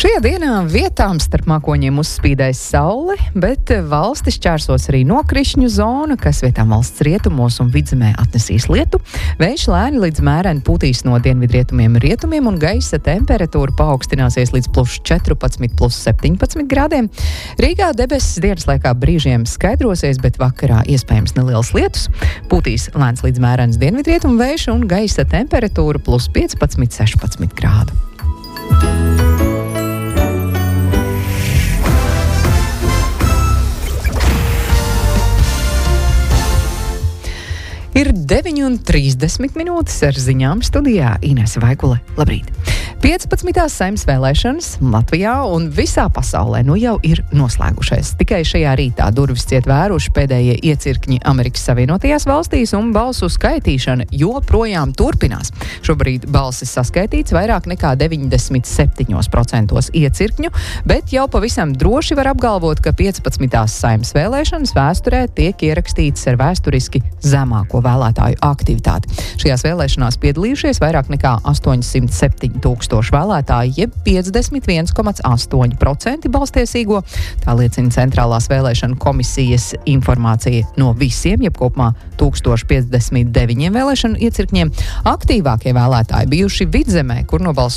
Šajā dienā vietām starp mākoņiem uzspīdēs saule, bet valsti šķērsos arī nokrišņu zona, kas vietām valsts rietumos un vidzemē atnesīs lietu. Vējš lēni līdz mēreni pūtīs no dienvidrietumiem un gaisa temperatūra paaugstināsies līdz +14, +17 grādiem. Rīgā debesis dienas laikā brīžiem skaidrosies, bet vakarā iespējams nelielas lietus. Pūtīs lēns līdz mērens dienvidrietumu vējš un gaisa temperatūra +15, 16 grādu. Ir 9:30 ar ziņām studijā Inese Vaigule. Labrīt! 15. Saeimas vēlēšanas Latvijā un visā pasaulē nu jau ir noslēgušies. Tikai šajā rītā durvis ciet vēruši pēdējie iecirkņi Amerikas Savienotajās valstīs un balsu skaitīšana joprojām turpinās. Šobrīd balsis saskaitīts vairāk nekā 97% iecirkņu, bet jau pavisam droši var apgalvot, ka 15. Saeimas vēlēšanas vēsturē tiek ierakstītas ar vēsturiski zemāko vēlētāju aktivitāti. Šajās vēlēšanās piedalījušies vairāk nekā 807 000 vēlētāji, jeb 51,8% balstiesīgo. Tā liecina Centrālās vēlēšana komisijas informācija no visiem, jeb kopumā 1059 vēlēšanu iecirkņiem. Aktīvākie vēlētāji bijuši Vidzemē, kur nobalsoja